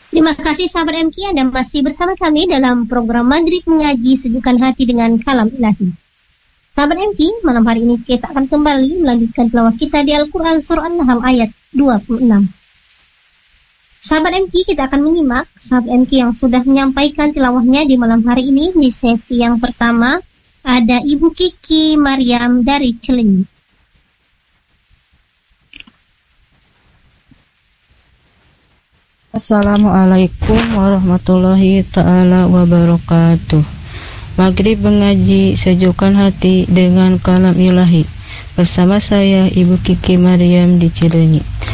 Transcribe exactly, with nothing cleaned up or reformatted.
Terima kasih sahabat M K, Anda masih bersama kami dalam program Maghrib Mengaji Sejukkan Hati dengan Kalam Ilahi. Sahabat M K, malam hari ini kita akan kembali melanjutkan tilawah kita di Al-Quran Surah An-Nahl ayat dua puluh enam. Sahabat M K, kita akan menyimak sahabat M K yang sudah menyampaikan tilawahnya di malam hari ini. Di sesi yang pertama ada Ibu Kiki Mariam dari Cilenyi. Assalamualaikum warahmatullahi ta'ala wabarakatuh. Maghrib mengaji sejukkan hati dengan kalam ilahi. Bersama saya Ibu Kiki Mariam di Cilenyi.